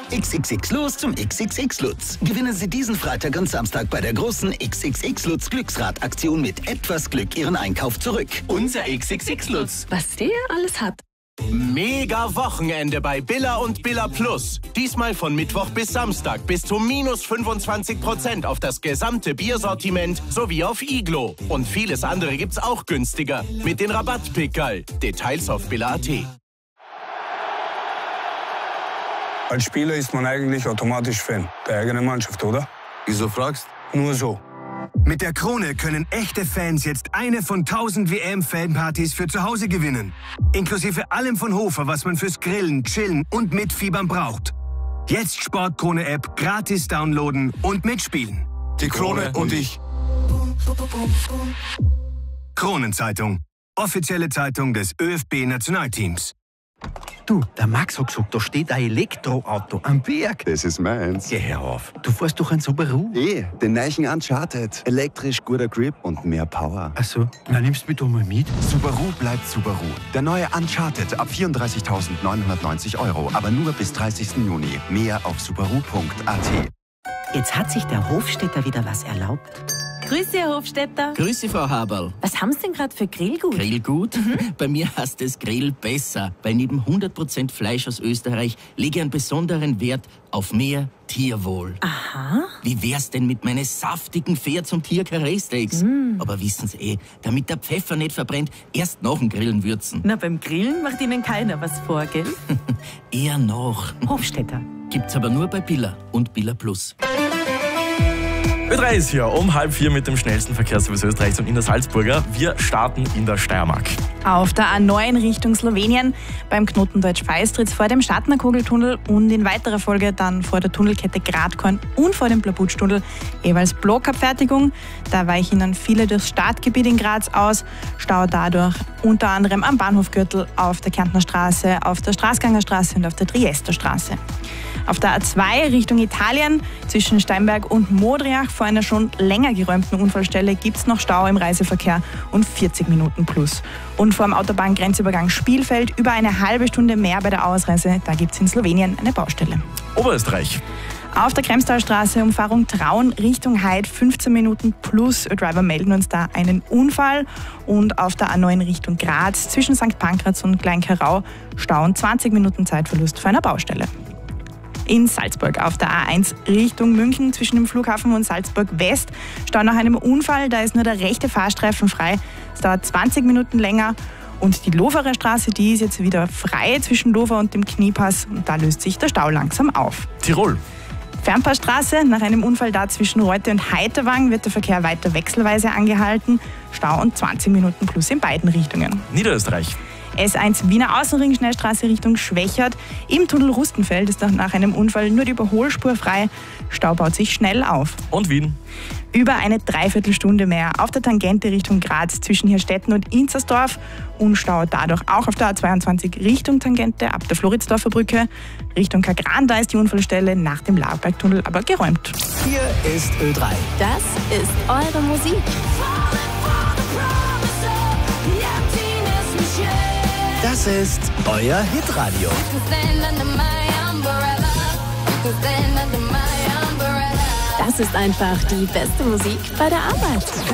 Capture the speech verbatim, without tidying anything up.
X X X los zum X X X Lutz. Gewinnen Sie diesen Freitag und Samstag bei der großen X X X Lutz Glücksrad-Aktion mit etwas Glück Ihren Einkauf zurück. Unser X X X Lutz. Was der alles hat. Mega Wochenende bei Billa und Billa Plus. Diesmal von Mittwoch bis Samstag bis zu minus fünfundzwanzig Prozent auf das gesamte Biersortiment sowie auf Iglo. Und vieles andere gibt's auch günstiger mit den Rabattpickerl. Details auf billa punkt at. Als Spieler ist man eigentlich automatisch Fan der eigenen Mannschaft, oder? Wieso fragst? Nur so. Mit der Krone können echte Fans jetzt eine von tausend W M-Fanpartys für zu Hause gewinnen. Inklusive allem von Hofer, was man fürs Grillen, Chillen und Mitfiebern braucht. Jetzt Sportkrone-App gratis downloaden und mitspielen. Die Krone und ich. Kronenzeitung. Offizielle Zeitung des ÖFB-Nationalteams. Du, der Max hat gesagt, da steht ein Elektroauto am Berg. Das ist meins. Geh her auf. Du fährst doch ein Subaru. Eh, den neuen Uncharted. Elektrisch, guter Grip und mehr Power. Ach so, na nimmst du mich doch mal mit. Subaru bleibt Subaru. Der neue Uncharted ab vierunddreißigtausendneunhundertneunzig Euro. Aber nur bis dreißigsten Juni. Mehr auf subaru punkt at. Jetzt hat sich der Hofstädter wieder was erlaubt. Grüße, Herr Hofstädter. Grüße, Frau Haberl. Was haben Sie denn gerade für Grillgut? Grillgut? Mhm. Bei mir heißt es Grill besser. Bei neben hundert Prozent Fleisch aus Österreich lege ich einen besonderen Wert auf mehr Tierwohl. Aha. Wie wär's denn mit meinen saftigen Pferd- und Tier-Karree-Steaks? Mm. Aber wissen Sie eh, damit der Pfeffer nicht verbrennt, erst nach dem Grillen würzen. Na, beim Grillen macht Ihnen keiner was vor, gell? Eher noch. Hofstädter. Gibt's aber nur bei Billa und Billa Plus. Ö drei ist hier um halb vier mit dem schnellsten Verkehrsservice Österreichs und in der Salzburger. Wir starten in der Steiermark. Auf der A neun Richtung Slowenien beim Knoten Deutsch-Feistritz vor dem Schattenkogeltunnel und in weiterer Folge dann vor der Tunnelkette Gradkorn und vor dem Plabutstunnel jeweils Blockabfertigung. Da weichen dann viele durchs Stadtgebiet in Graz aus. Stau dadurch unter anderem am Bahnhofgürtel, auf der Kärntner Straße, auf der Straßganger Straße und auf der Triester Straße. Auf der A zwei Richtung Italien zwischen Steinberg und Modriach vor einer schon länger geräumten Unfallstelle gibt es noch Stau im Reiseverkehr und vierzig Minuten plus. Und vor dem Autobahngrenzübergang Spielfeld über eine halbe Stunde mehr bei der Ausreise. Da gibt es in Slowenien eine Baustelle. Oberösterreich. Auf der Kremstalstraße Umfahrung Traun Richtung Heid fünfzehn Minuten plus. Driver melden uns da einen Unfall. Und auf der A neun Richtung Graz zwischen Sankt Pankraz und Kleinkarau Stau und zwanzig Minuten Zeitverlust vor einer Baustelle. In Salzburg auf der A eins Richtung München zwischen dem Flughafen und Salzburg West Stau nach einem Unfall. Da ist nur der rechte Fahrstreifen frei. Es dauert zwanzig Minuten länger. Und die Loferer Straße, die ist jetzt wieder frei zwischen Lofer und dem Kniepass. Und da löst sich der Stau langsam auf. Tirol. Fernpassstraße, nach einem Unfall da zwischen Reute und Heiterwang wird der Verkehr weiter wechselweise angehalten. Stau und zwanzig Minuten plus in beiden Richtungen. Niederösterreich. S eins Wiener Außenring, Schnellstraße Richtung Schwächert. Im Tunnel Rustenfeld ist nach einem Unfall nur die Überholspur frei. Stau baut sich schnell auf. Und Wien. Über eine Dreiviertelstunde mehr auf der Tangente Richtung Graz zwischen Hirstetten und Inzersdorf und Stau dadurch auch auf der A zweiundzwanzig Richtung Tangente ab der Floridsdorfer Brücke. Richtung Kagran, da ist die Unfallstelle nach dem Laberbergtunnel aber geräumt. Hier ist Ö drei. Das ist eure Musik. Das ist euer Hitradio. Das ist einfach die beste Musik bei der Arbeit.